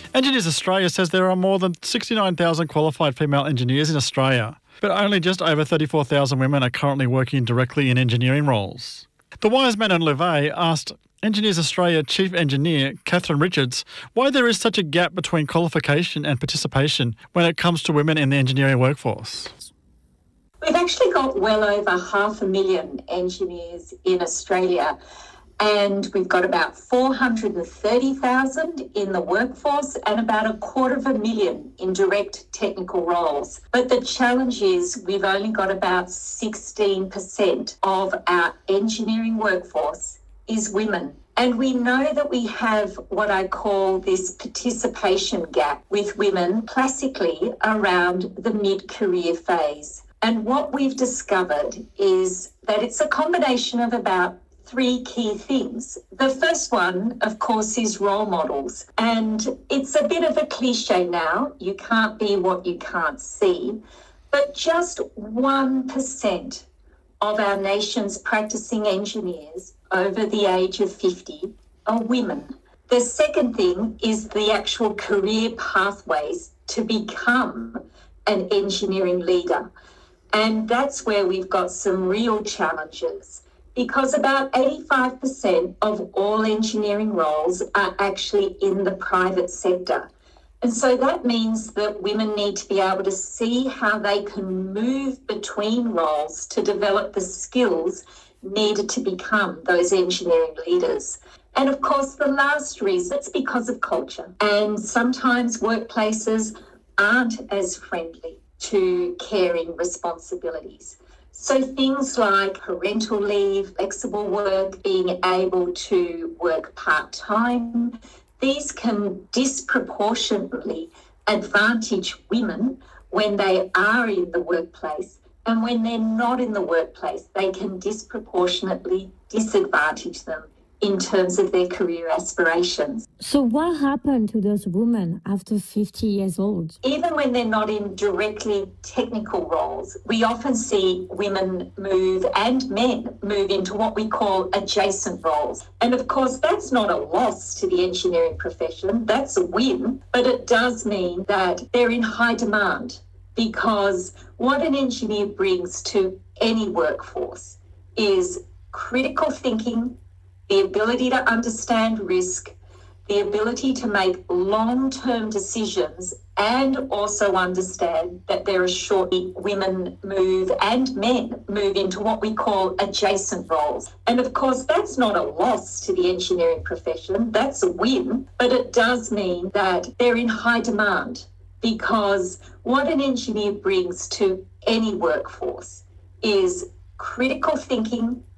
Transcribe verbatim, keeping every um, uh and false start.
Engineers Australia says there are more than sixty-nine thousand qualified female engineers in Australia, but only just over thirty-four thousand women are currently working directly in engineering roles. The Wiseman and Levay asked Engineers Australia Chief Engineer Catherine Richards why there is such a gap between qualification and participation when it comes to women in the engineering workforce. We've actually got well over half a million engineers in Australia, and we've got about four hundred thirty thousand in the workforce and about a quarter of a million in direct technical roles. But the challenge is we've only got about sixteen percent of our engineering workforce is women. And we know that we have what I call this participation gap with women classically around the mid-career phase. And what we've discovered is that it's a combination of about three key things. The first one, of course, is role models. And it's a bit of a cliche now. You can't be what you can't see. But just one percent of our nation's practicing engineers over the age of fifty are women. The second thing is the actual career pathways to become an engineering leader. And that's where we've got some real challenges, because about eighty-five percent of all engineering roles are actually in the private sector. And so that means that women need to be able to see how they can move between roles to develop the skills needed to become those engineering leaders. And of course, the last reason, it's because of culture. And sometimes workplaces aren't as friendly to caring responsibilities. So things like parental leave, flexible work, being able to work part-time, these can disproportionately advantage women when they are in the workplace. And when they're not in the workplace, they can disproportionately disadvantage them in terms of their career aspirations. So what happened to those women after fifty years old? Even when they're not in directly technical roles, we often see women move and men move into what we call adjacent roles. And of course, that's not a loss to the engineering profession, that's a win, but it does mean that they're in high demand, because what an engineer brings to any workforce is critical thinking, the ability to understand risk, the ability to make long-term decisions, and also understand that there are shortly women move and men move into what we call adjacent roles. And of course, that's not a loss to the engineering profession, that's a win, but it does mean that they're in high demand, because what an engineer brings to any workforce is critical thinking,